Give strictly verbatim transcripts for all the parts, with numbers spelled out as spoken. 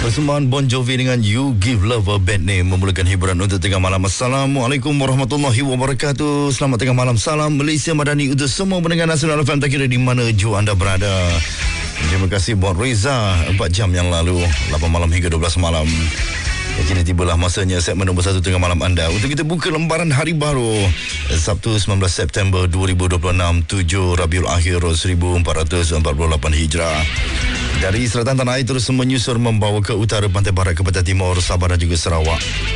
Persembahan Bon Jovi dengan You Give Love a Bad Name memulakan hiburan untuk tengah malam. Assalamualaikum warahmatullahi wabarakatuh. Selamat tengah malam. Salam Malaysia Madani untuk semua pendengar Nasional F M, tak kira di mana jua anda berada. Terima kasih buat Reza empat jam yang lalu, lapan malam hingga dua belas malam. Kini tibalah masanya segmen nombor satu tengah malam anda untuk kita buka lembaran hari baru Sabtu sembilan belas September dua ribu dua puluh enam, tujuh Rabiul Akhir seribu empat ratus empat puluh lapan Hijrah. Dari selatan tanah air terus menyusur membawa ke utara, pantai barat ke pantai timur, Sabah dan juga Sarawak.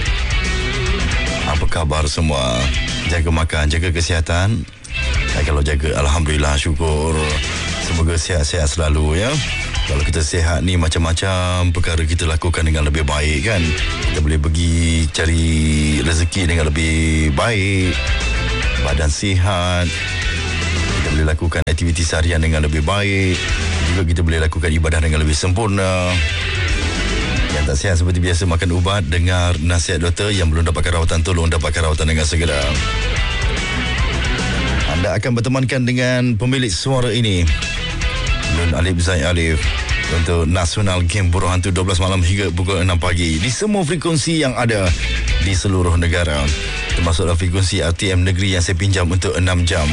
Apa khabar semua? Jaga makan, jaga kesihatan. Ya, kalau jaga, Alhamdulillah, syukur. Semoga sihat-sihat selalu ya. Kalau kita sihat ni, macam-macam perkara kita lakukan dengan lebih baik kan. Kita boleh pergi cari rezeki dengan lebih baik. Badan sihat. Kita boleh lakukan aktiviti harian dengan lebih baik. Juga kita boleh lakukan ibadah dengan lebih sempurna. Yang tak sihat seperti biasa makan ubat, dengar nasihat doktor. Yang belum dapatkan rawatan, tolong dapatkan rawatan dengan segera. Anda akan bertemankan dengan pemilik suara ini, Nun Alif Zaid Alif, untuk Nasional Game Buruh Hantu dua belas malam hingga pukul enam pagi di semua frekuensi yang ada di seluruh negara, termasuklah frekuensi R T M negeri yang saya pinjam untuk enam jam.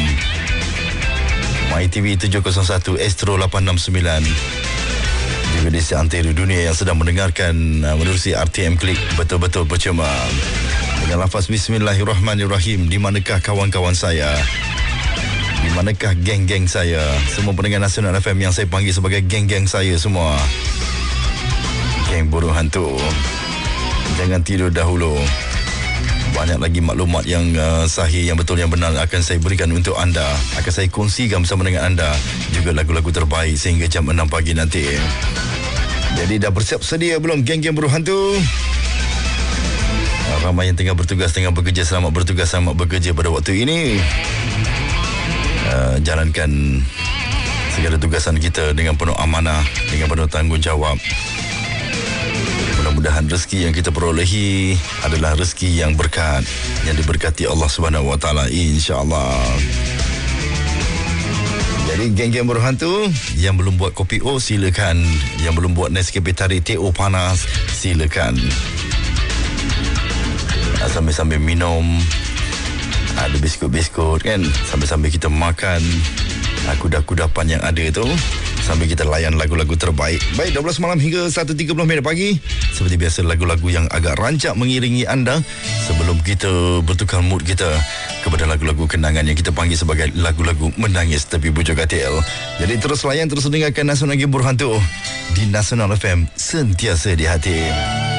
MyTV tujuh kosong satu, Astro lapan enam sembilan. Juga di seantero dunia yang sedang mendengarkan uh, menerusi R T M Klik, betul-betul percuma. Dengan lafaz Bismillahirrahmanirrahim. Di manakah kawan-kawan saya? Di manakah geng-geng saya? Semua pendengar Nasional F M yang saya panggil sebagai geng-geng saya semua. Geng Buruh Hantu. Jangan tidur dahulu. Banyak lagi maklumat yang uh, sahih, yang betul, yang benar akan saya berikan untuk anda. Akan saya kongsikan bersama dengan anda. Juga lagu-lagu terbaik sehingga jam enam pagi nanti. Jadi dah bersiap sedia belum geng-geng Buruh Hantu? Ramai yang tengah bertugas, tengah bekerja. Selamat bertugas, selamat bekerja pada waktu ini. Uh, jalankan segala tugasan kita dengan penuh amanah, dengan penuh tanggungjawab. Mudah-mudahan rezeki yang kita perolehi adalah rezeki yang berkat, yang diberkati Allah Subhanahu Wa Taala, insya-Allah. Jadi geng-geng Buruh Hantu yang belum buat kopi O silakan, yang belum buat Nescafe tarik T O panas silakan. Sambil-sambil minum, ada biskut-biskut kan, sambil-sambil kita makan kuda-kudapan yang ada tu, sambil kita layan lagu-lagu terbaik. Baik, dua belas malam hingga satu tiga puluh minit pagi. Seperti biasa, lagu-lagu yang agak rancak mengiringi anda sebelum kita bertukar mood kita kepada lagu-lagu kenangan yang kita panggil sebagai lagu-lagu menangis tepi bujur katil. Jadi terus layan, terus dengarkan Nasional Game Buruh Hantu di Nasional F M, sentiasa di hati.